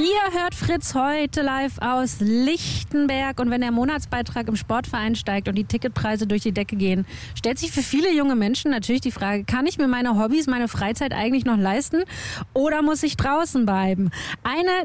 Ihr hört Fritz heute live aus Lichtenberg. Und wenn der Monatsbeitrag im Sportverein steigt und die Ticketpreise durch die Decke gehen, stellt sich für viele junge Menschen natürlich die Frage, kann ich mir meine Hobbys, meine Freizeit eigentlich noch leisten oder muss ich draußen bleiben? Eine